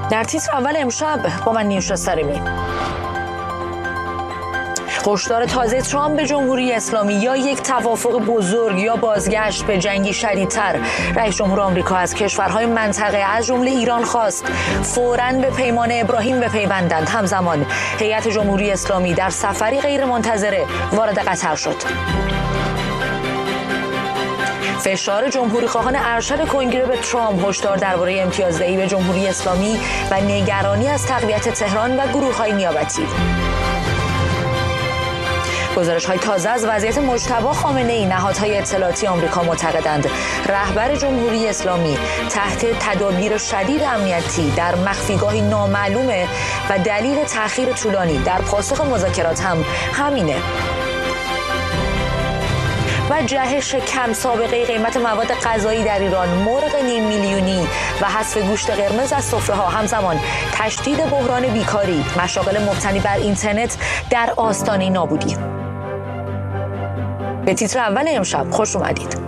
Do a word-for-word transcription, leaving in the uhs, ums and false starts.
در تیتر اول امشب با من نیوشا سرمی. هشدار تازه ترامپ به جمهوری اسلامی: یا یک توافق بزرگ یا بازگشت به جنگی شدیدتر. رئیس جمهور آمریکا از کشورهای منطقه از جمله ایران خواست فوراً به پیمان ابراهیم بپیوندند. همزمان هیئت جمهوری اسلامی در سفری غیرمنتظره وارد قطر شد. فشار جمهوری خواهان ارشد کنگره به ترامپ، هشدار درباره امتیازدهی به جمهوری اسلامی و نگرانی از تقویت تهران و گروه‌های نیابتی. گزارش‌های تازه از وضعیت مجتبی خامنه‌ای: نهادهای اطلاعاتی آمریکا معتقدند رهبر جمهوری اسلامی تحت تدابیر شدید امنیتی در مخفیگاهی نامعلومه و دلیل تأخیر طولانی در پاسخ مذاکرات هم همینه. و جهش کم سابقه قیمت مواد غذایی در ایران، مرغ نیم میلیونی و حذف گوشت قرمز از سفره‌ها. همزمان تشدید بحران بیکاری، مشاغل مبتنی بر اینترنت در آستانه نابودی. به تیتر اول امشب خوش اومدید.